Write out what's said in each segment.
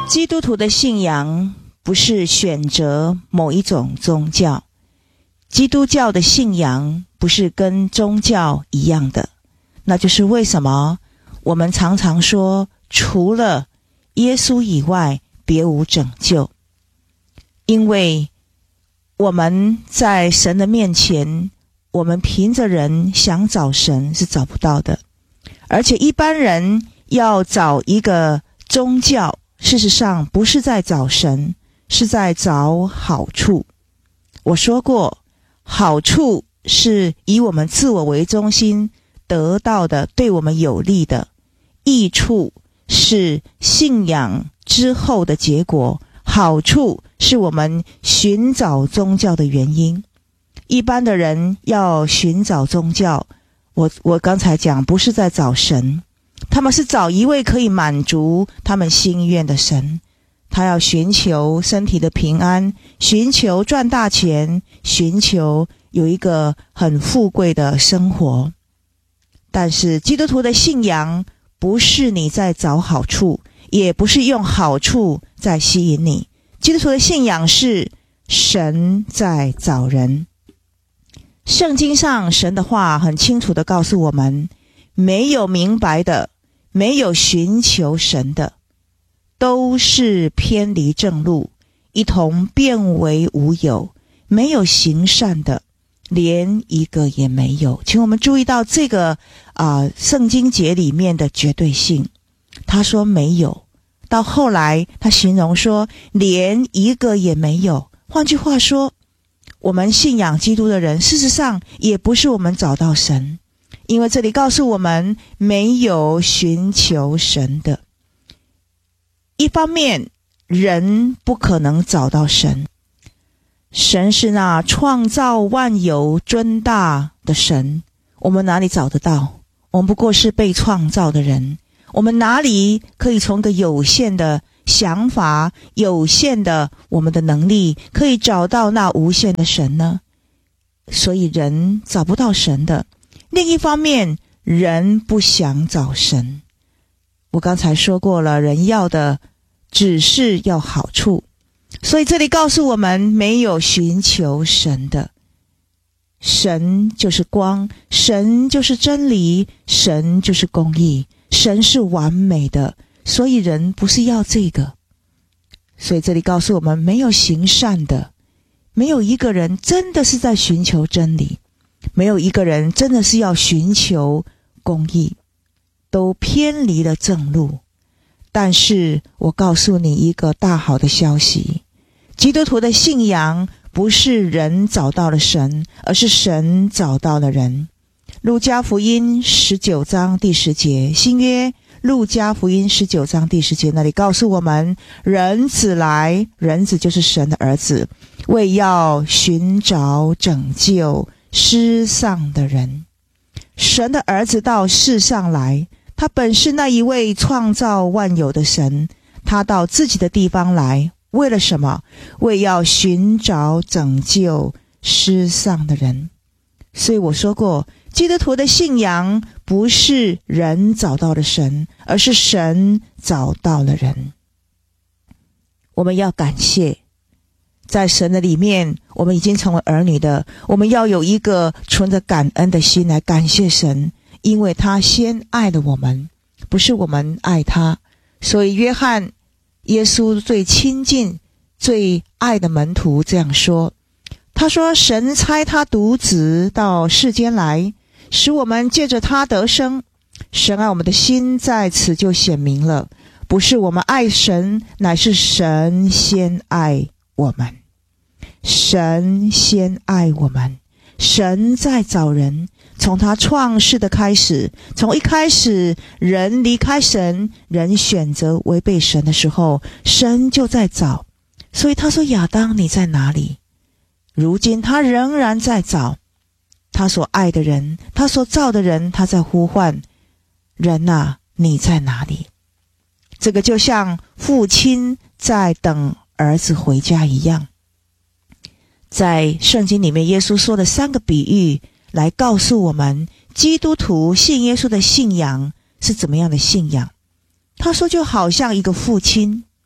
基督徒的信仰不是选择某一种宗教，基督教的信仰不是跟宗教一样的。那就是为什么我们常常说除了耶稣以外别无拯救，因为我们在神的面前，我们凭着人想找神是找不到的，而且一般人要找一个宗教，事实上不是在找神，是在找好处。我说过，好处是以我们自我为中心得到的，对我们有利的；益处是信仰之后的结果，好处是我们寻找宗教的原因。一般的人要寻找宗教，我刚才讲不是在找神，他们是找一位可以满足他们心愿的神。他要寻求身体的平安，寻求赚大钱，寻求有一个很富贵的生活。但是基督徒的信仰不是你在找好处，也不是用好处在吸引你。基督徒的信仰是神在找人。圣经上神的话很清楚地告诉我们，没有明白的，没有寻求神的，都是偏离正路，一同变为无有，没有行善的，连一个也没有。请我们注意到这个圣经节里面的绝对性。他说没有，到后来他形容说连一个也没有。换句话说，我们信仰基督的人，事实上也不是我们找到神，因为这里告诉我们没有寻求神的。一方面人不可能找到神，神是那创造万有尊大的神，我们哪里找得到？我们不过是被创造的人，我们哪里可以从个有限的想法，有限的我们的能力，可以找到那无限的神呢？所以人找不到神的。另一方面，人不想找神。我刚才说过了，人要的只是要好处，所以这里告诉我们没有寻求神的。神就是光，神就是真理，神就是公义，神是完美的，所以人不是要这个。所以这里告诉我们没有行善的，没有一个人真的是在寻求真理，没有一个人真的是要寻求公义，都偏离了正路。但是我告诉你一个大好的消息，基督徒的信仰不是人找到了神，而是神找到了人。路加福音19章第10节，新约路加福音19章第10节，那里告诉我们，人子来，人子就是神的儿子，为要寻找拯救失丧的人。神的儿子到世上来，他本是那一位创造万有的神，他到自己的地方来，为了什么？为要寻找拯救失丧的人。所以我说过，基督徒的信仰不是人找到了神，而是神找到了人。我们要感谢，在神的里面，我们已经成为儿女的，我们要有一个存着感恩的心来感谢神，因为他先爱了我们，不是我们爱他。所以约翰，耶稣最亲近最爱的门徒这样说，他说，神差他独子到世间来，使我们借着他得生。神爱我们的心在此就显明了，不是我们爱神，乃是神先爱我们。神先爱我们，神在找人。从他创世的开始，从一开始人离开神，人选择违背神的时候，神就在找。所以他说，亚当你在哪里？如今他仍然在找他所爱的人，他所造的人，他在呼唤人啊，你在哪里？这个就像父亲在等儿子回家一样。在圣经里面，耶稣说了3个比喻来告诉我们基督徒信耶稣的信仰是怎么样的信仰。他说就好像一个父亲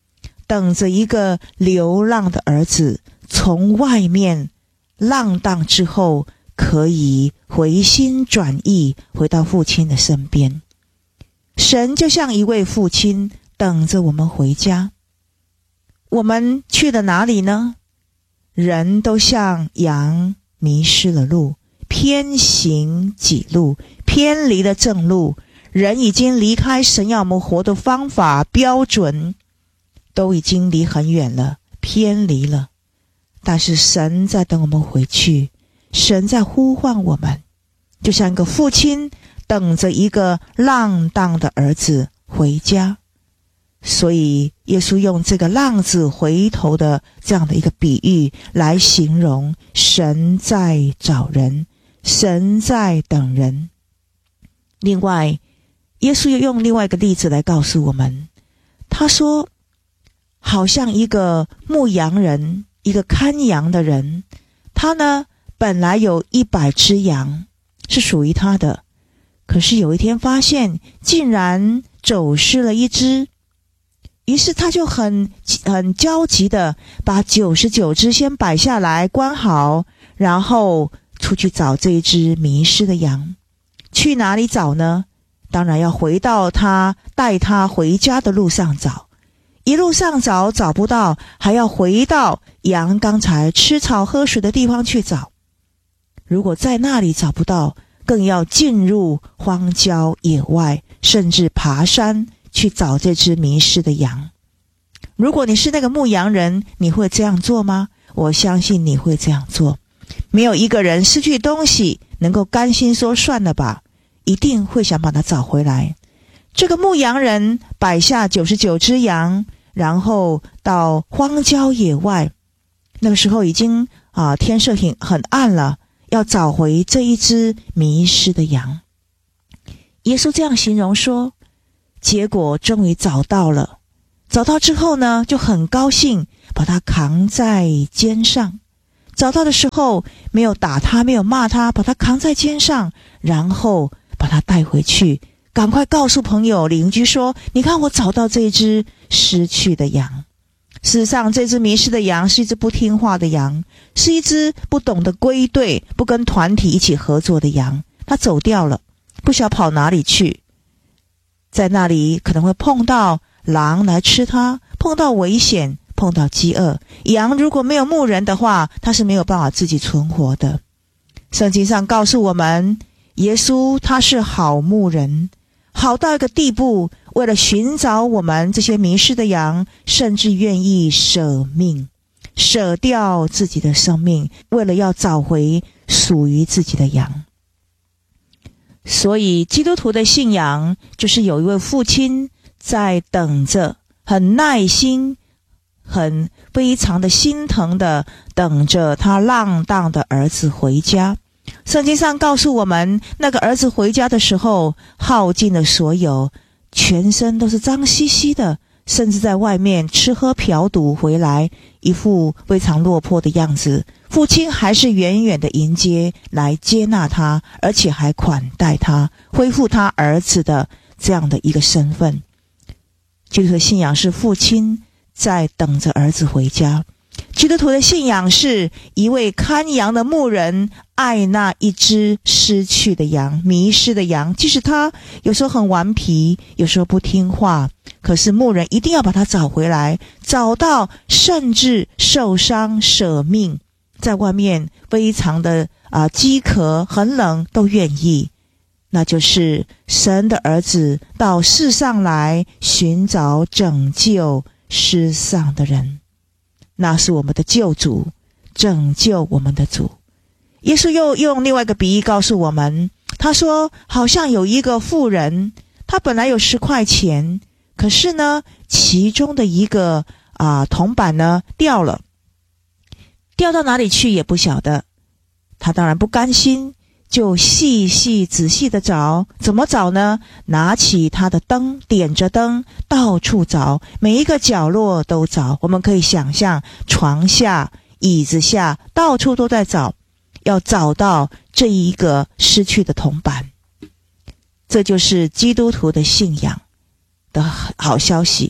等着一个流浪的儿子从外面浪荡之后，可以回心转意，回到父亲的身边。神就像一位父亲，等着我们回家。我们去了哪里呢？人都像羊迷失了路，偏行己路，偏离了正路。人已经离开神要我们活的方法标准，都已经离很远了，偏离了。但是神在等我们回去，神在呼唤我们，就像一个父亲等着一个浪荡的儿子回家。所以耶稣用这个浪子回头的这样的一个比喻来形容神在找人，神在等人。另外耶稣又用另外一个例子来告诉我们，他说好像一个牧羊人，一个看羊的人，他呢本来有100只羊是属于他的，可是有一天发现竟然走失了1只，于是他就很焦急的把99只先摆下来关好，然后出去找这一只迷失的羊。去哪里找呢？当然要回到他带他回家的路上找，一路上找找不到，还要回到羊刚才吃草喝水的地方去找。如果在那里找不到，更要进入荒郊野外，甚至爬山去找这只迷失的羊。如果你是那个牧羊人，你会这样做吗？我相信你会这样做。没有一个人失去东西能够甘心说算了吧，一定会想把它找回来。这个牧羊人摆下99只羊，然后到荒郊野外，那个时候已经天色很暗了，要找回这一只迷失的羊。耶稣这样形容说，结果终于找到了，找到之后呢，就很高兴把它扛在肩上。找到的时候没有打他，没有骂他，把他扛在肩上，然后把他带回去，赶快告诉朋友邻居说，你看我找到这一只失去的羊。事实上这只迷失的羊是一只不听话的羊，是一只不懂得归队，不跟团体一起合作的羊。它走掉了，不晓得跑哪里去，在那里可能会碰到狼来吃它，碰到危险，碰到饥饿。羊如果没有牧人的话，它是没有办法自己存活的。圣经上告诉我们，耶稣他是好牧人，好到一个地步，为了寻找我们这些迷失的羊，甚至愿意舍命，舍掉自己的生命，为了要找回属于自己的羊。所以基督徒的信仰就是有一位父亲在等着，很耐心，很非常的心疼的等着他浪荡的儿子回家。圣经上告诉我们，那个儿子回家的时候耗尽了所有，全身都是脏兮兮的，甚至在外面吃喝嫖赌回来，一副非常落魄的样子。父亲还是远远的迎接来接纳他，而且还款待他，恢复他儿子的这样的一个身份。基督徒的信仰是父亲在等着儿子回家。基督徒的信仰是一位看羊的牧人，爱那一只失去的羊，迷失的羊，即使他有时候很顽皮，有时候不听话，可是牧人一定要把他找回来，找到甚至受伤舍命，在外面非常的饥渴很冷都愿意。那就是神的儿子到世上来寻找拯救失丧的人，那是我们的救主，拯救我们的主。耶稣又用另外一个比喻告诉我们，他说好像有一个妇人，他本来有10块钱，可是呢其中的一个铜板呢掉了，掉到哪里去也不晓得。他当然不甘心，就细细仔细的找。怎么找呢？拿起他的灯，点着灯，到处找，每一个角落都找。我们可以想象，床下、椅子下，到处都在找，要找到这一个失去的铜板。这就是基督徒的信仰的好消息。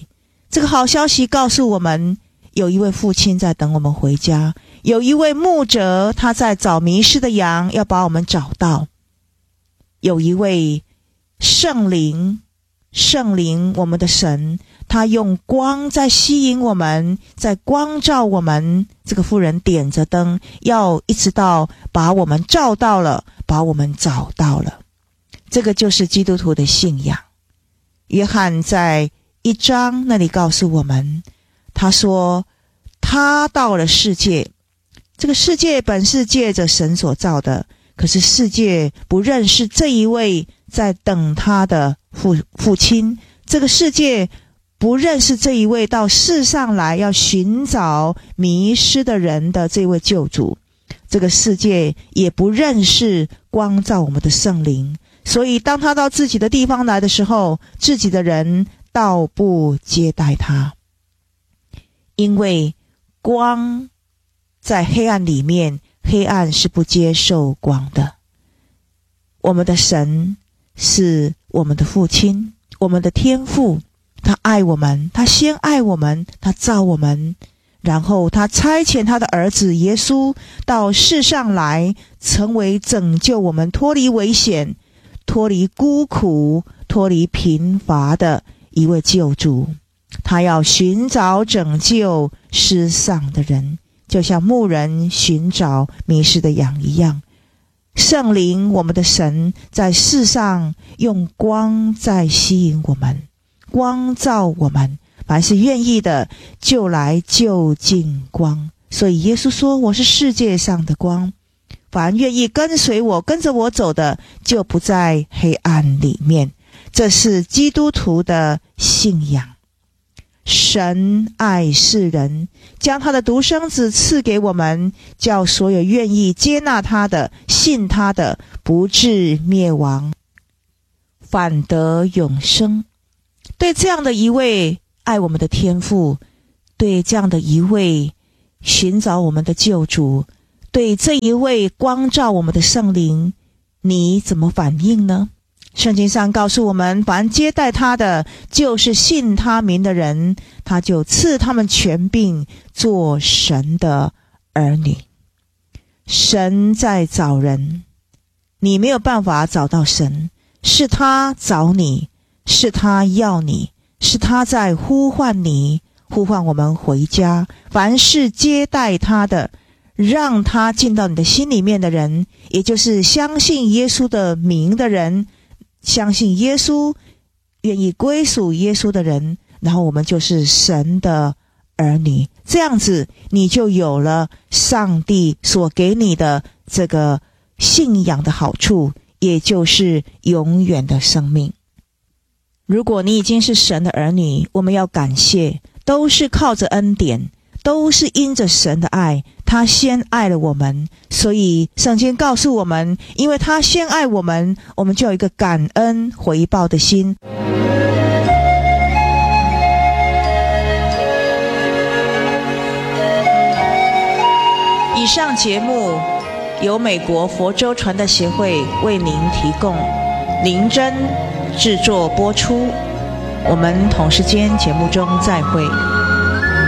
这个好消息告诉我们，有一位父亲在等我们回家，有一位牧者他在找迷失的羊，要把我们找到，有一位圣灵我们的神，他用光在吸引我们，在光照我们。这个妇人点着灯，要一直到把我们照到了，把我们找到了。这个就是基督徒的信仰。约翰在1章那里告诉我们，他说他到了世界，这个世界本是借着神所造的，可是世界不认识这一位在等他的父亲，这个世界不认识这一位到世上来要寻找迷失的人的这位救主，这个世界也不认识光照我们的圣灵。所以当他到自己的地方来的时候，自己的人倒不接待他，因为光在黑暗里面，黑暗是不接受光的。我们的神是我们的父亲，我们的天父，他爱我们，他先爱我们，他造我们，然后他差遣他的儿子耶稣到世上来，成为拯救我们脱离危险、脱离孤苦、脱离贫乏的一位救主。他要寻找拯救失丧的人，就像牧人寻找迷失的羊一样。圣灵我们的神在世上用光在吸引我们，光照我们，凡是愿意的就来就近光。所以耶稣说，我是世界上的光，凡愿意跟随我、跟着我走的，就不在黑暗里面。这是基督徒的信仰。神爱世人，将他的独生子赐给我们，叫所有愿意接纳他的、信他的，不至灭亡，反得永生。对这样的一位爱我们的天父，对这样的一位寻找我们的救主，对这一位光照我们的圣灵，你怎么反应呢？圣经上告诉我们，凡接待他的，就是信他名的人，他就赐他们权柄做神的儿女。神在找人，你没有办法找到神，是他找你，是他要你，是他在呼唤你，呼唤我们回家。凡是接待他的，让他进到你的心里面的人，也就是相信耶稣的名的人，相信耶稣，愿意归属耶稣的人，然后我们就是神的儿女。这样子你就有了上帝所给你的这个信仰的好处，也就是永远的生命。如果你已经是神的儿女，我们要感谢，都是靠着恩典，都是因着神的爱，他先爱了我们。所以圣经告诉我们，因为他先爱我们，我们就有一个感恩回报的心。以上节目由美国佛州传道协会为您提供，林真制作播出。我们同时间节目中再会。